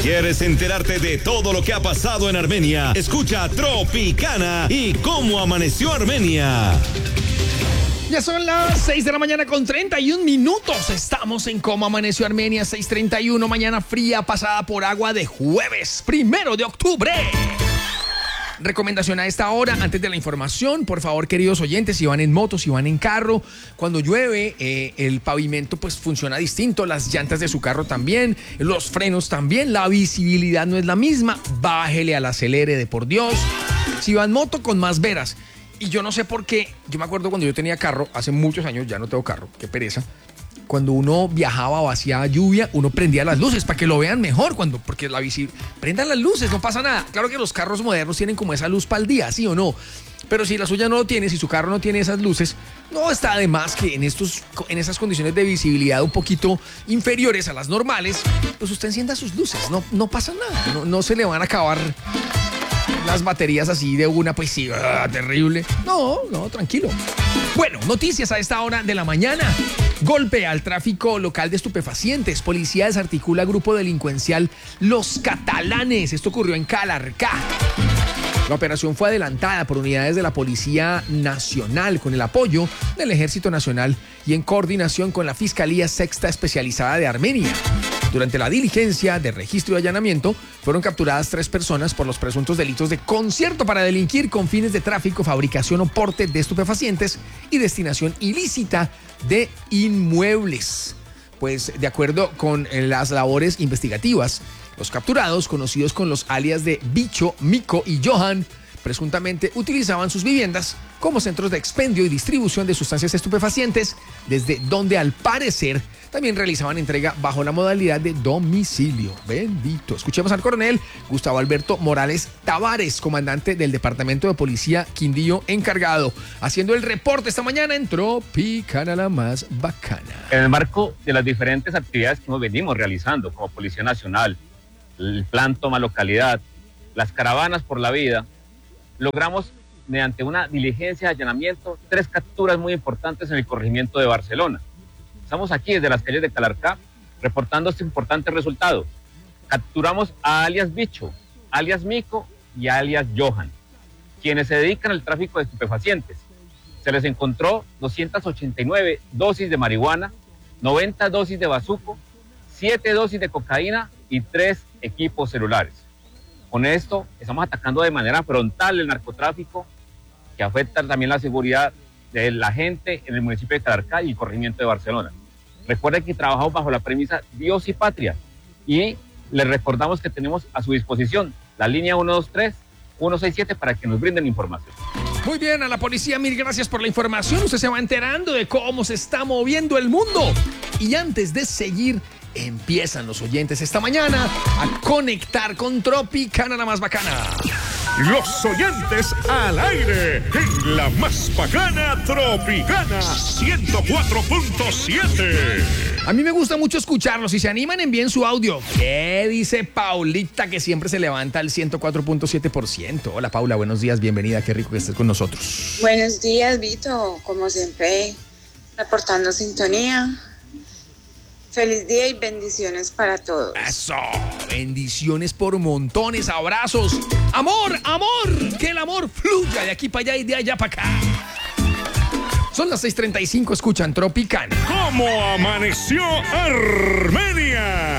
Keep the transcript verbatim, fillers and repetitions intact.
¿Quieres enterarte de todo lo que ha pasado en Armenia? Escucha Tropicana y cómo amaneció Armenia. Ya son las seis de la mañana con treinta y un minutos. Estamos en Cómo Amaneció Armenia, seis treinta y uno, mañana fría pasada por agua de jueves, primero de octubre. Recomendación a esta hora, antes de la información, por favor, queridos oyentes, si van en moto, si van en carro, cuando llueve, eh, el pavimento pues funciona distinto, las llantas de su carro también, los frenos también, la visibilidad no es la misma, bájele al acelere de por Dios. Si va en moto, con más veras. Y yo no sé por qué, yo me acuerdo cuando yo tenía carro, hace muchos años, ya no tengo carro, qué pereza. Cuando uno viajaba o hacía lluvia, uno prendía las luces para que lo vean mejor, cuando, porque la bici, prendan las luces, no pasa nada. Claro que los carros modernos tienen como esa luz para el día, ¿sí o no? Pero si la suya no lo tiene, si su carro no tiene esas luces, no está de más que en, estos, en esas condiciones de visibilidad un poquito inferiores a las normales, pues usted encienda sus luces, no, no pasa nada, no, no se le van a acabar las baterías así de una, pues sí, ¡ah, terrible! No, no, tranquilo. Bueno, noticias a esta hora de la mañana. Golpe al tráfico local de estupefacientes. Policía desarticula grupo delincuencial Los Catalanes. Esto ocurrió en Calarcá. La operación fue adelantada por unidades de la Policía Nacional con el apoyo del Ejército Nacional y en coordinación con la Fiscalía Sexta Especializada de Armenia. Durante la diligencia de registro y allanamiento, fueron capturadas tres personas por los presuntos delitos de concierto para delinquir con fines de tráfico, fabricación o porte de estupefacientes y destinación ilícita de inmuebles. Pues, de acuerdo con las labores investigativas, los capturados, conocidos con los alias de Bicho, Mico y Johan, presuntamente utilizaban sus viviendas como centros de expendio y distribución de sustancias estupefacientes, desde donde al parecer también realizaban entrega bajo la modalidad de domicilio. Bendito. Escuchemos al coronel Gustavo Alberto Morales Tavares, comandante del Departamento de Policía Quindío encargado, haciendo el reporte esta mañana en Tropicana, la más bacana. En el marco de las diferentes actividades que nos venimos realizando como Policía Nacional, el plan Toma Localidad, las caravanas por la vida, logramos, mediante una diligencia de allanamiento, tres capturas muy importantes en el corregimiento de Barcelona. Estamos aquí desde las calles de Calarcá reportando este importante resultado. Capturamos a alias Bicho, alias Mico y alias Johan, quienes se dedican al tráfico de estupefacientes. Se les encontró doscientas ochenta y nueve dosis de marihuana, noventa dosis de bazuco, siete dosis de cocaína y tres equipos celulares. Con esto estamos atacando de manera frontal el narcotráfico, que afecta también la seguridad de la gente en el municipio de Calarcá y el corregimiento de Barcelona. Recuerden que trabajamos bajo la premisa Dios y Patria y les recordamos que tenemos a su disposición la línea uno dos tres, uno seis siete para que nos brinden información. Muy bien, a la policía, mil gracias por la información. Usted se va enterando de cómo se está moviendo el mundo. Y antes de seguir, empiezan los oyentes esta mañana a conectar con Tropicana, la más bacana. Los oyentes al aire en la más bacana Tropicana ciento cuatro punto siete. A mí me gusta mucho escucharlos. Si se animan, envíen su audio. ¿Qué dice Paulita, que siempre se levanta al ciento cuatro punto siete por ciento? Hola, Paula, buenos días, bienvenida. Qué rico que estés con nosotros. Buenos días, Vito. Como siempre, reportando sintonía. Feliz día y bendiciones para todos. Eso, bendiciones por montones, abrazos. Amor, amor, que el amor fluya de aquí para allá y de allá para acá. Son las seis treinta y cinco, escuchan Tropicana. ¿Cómo amaneció Armenia?